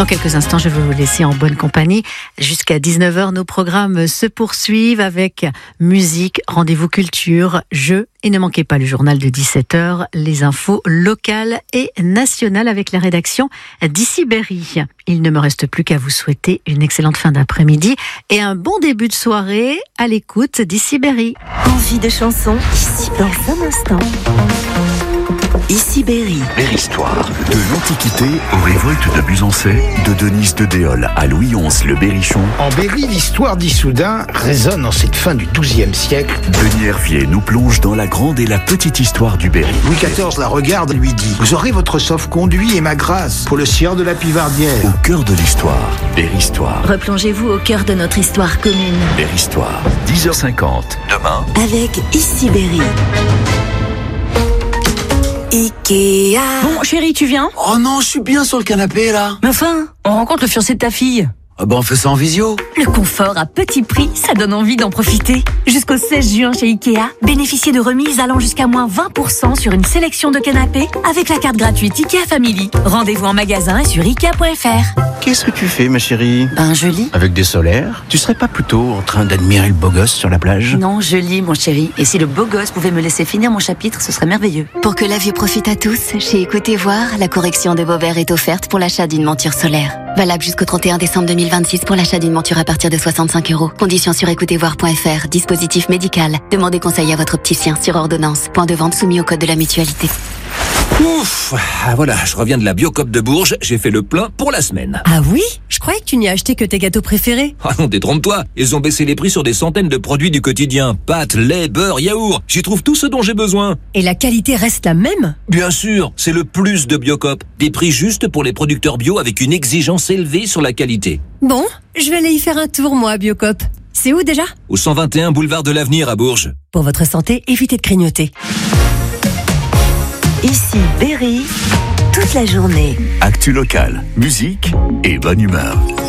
Dans quelques instants, je vais vous laisser en bonne compagnie. Jusqu'à 19h, nos programmes se poursuivent avec musique, rendez-vous culture, jeux et ne manquez pas le journal de 17h, les infos locales et nationales avec la rédaction d'Ici Berry. Il ne me reste plus qu'à vous souhaiter une excellente fin d'après-midi et un bon début de soirée à l'écoute d'Ici Berry. Envie de chanson, ici dans un instant. Ici Berry. Berry-Histoire. De l'Antiquité aux révoltes de Buzancais, de Denise de Déol à Louis XI le Berrichon. En Berry, l'histoire d'Issoudun résonne en cette fin du XIIe siècle. Denis Hervier nous plonge dans la grande et la petite histoire du Berry. Louis XIV la regarde et lui dit: vous aurez votre sauf-conduit et ma grâce pour le sieur de la Pivardière. Au cœur de l'histoire, Berry-Histoire. Replongez-vous au cœur de notre histoire commune. Berry-Histoire, 10h50, demain. Avec Ici Berry. Ikea. Bon, chérie, tu viens? Oh non, je suis bien sur le canapé, là. Mais enfin, on rencontre le fiancé de ta fille. Ah bah on fait ça en visio. Le confort à petit prix, ça donne envie d'en profiter. Jusqu'au 16 juin chez Ikea, bénéficiez de remises allant jusqu'à moins 20% sur une sélection de canapés avec la carte gratuite Ikea Family. Rendez-vous en magasin et sur Ikea.fr. Qu'est-ce que tu fais, ma chérie? Ben, je lis. Avec des solaires? Tu serais pas plutôt en train d'admirer le beau gosse sur la plage? Non, je lis, mon chéri. Et si le beau gosse pouvait me laisser finir mon chapitre, ce serait merveilleux. Pour que la vue profite à tous, chez Écoutez Voir, la correction de vos verres est offerte pour l'achat d'une monture solaire. Valable jusqu'au 31 décembre 2026 pour l'achat d'une monture à partir de 65 €. Conditions sur écoutezvoir.fr. Dispositif médical. Demandez conseil à votre opticien sur ordonnance. Point de vente soumis au code de la mutualité. Ouf, voilà, je reviens de la Biocop de Bourges, j'ai fait le plein pour la semaine. Ah oui? Je croyais que tu n'y as acheté que tes gâteaux préférés. Ah non, détrompe-toi, ils ont baissé les prix sur des centaines de produits du quotidien. Pâtes, lait, beurre, yaourt, j'y trouve tout ce dont j'ai besoin. Et la qualité reste la même? Bien sûr, c'est le plus de Biocop. Des prix justes pour les producteurs bio avec une exigence élevée sur la qualité. Bon, je vais aller y faire un tour, moi, à Biocop. C'est où déjà? Au 121 boulevard de l'Avenir à Bourges. Pour votre santé, évitez de grignoter. Ici Berry, toute la journée. Actu locale, musique et bonne humeur.